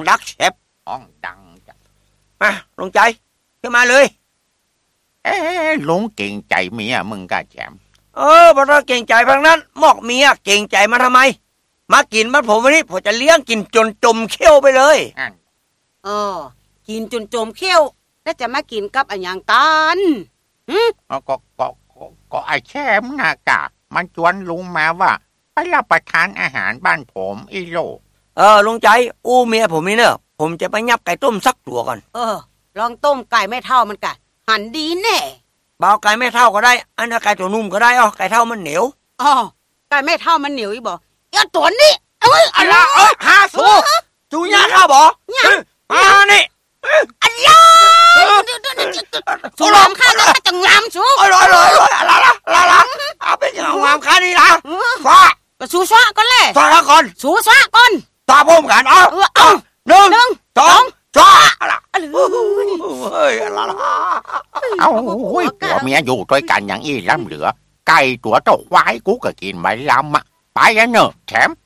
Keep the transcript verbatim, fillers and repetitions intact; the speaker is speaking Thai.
ดักแซบห้องดังจ้ะมาลุงใจขึ้นมาเลยเอ๊ะลุงเก่งใจเมียมึงกะแชมป์เออพอเราเก่งใจพังนั้นมอกเมียเก่งใจมาทำไมมากินบ้านผมวันนี้ผมจะเลี้ยงกินจนจมเขี้ยวไปเลยเออกินจนจมเขี้ยวแล้วจะมากินกับอันอย่างกันหืมก็ก็ก็ไอ้แชมป์นะกะมันชวนลุงมาว่าไปรับประทานอาหารบ้านผมอีโลเออลุงใจอู้เมียผมนี่เนอะผมจะไปยับไก่ต้มสักตัวก่อนเออลองต้มไก่ไม่เท่ามันกะหั่นดีแน่เบาไก่ไม่เท่าก็ได้อันนั้นไก่ตัวนุ่มก็ได้อ๋อไก่เท่ามันเหนียวอ๋อไก่ไม่เท่ามันเหนียวอีบอกเอ้าตัวนี้เอ้ยอะไรเอ้ยหาสูจูยาข้าบอกอ่านี่อะไรสูงามข้าก็จะงามสูอร่อยอร่อยอร่อยอะไรล่ะอะไรล่ะเอาเป็นอย่างงามข้านี่นะฟ้าก็สู้ฟ้าก่อนเลยฟ้าก่อนสู้ฟ้าก่อนตาพุ่มกันเอาเอาหนึ่งหนึ่งสองฟ้าอะไรเฮ้ยอะไรล่ะเอาโอ้ยผัวเมียอยู่ด้วยกันอย่างอี้ล้ำเหลือไก่ตัวเจ้าควายกูก็กินไม่ล้ำอ่ะไปแล้วเนอะแถม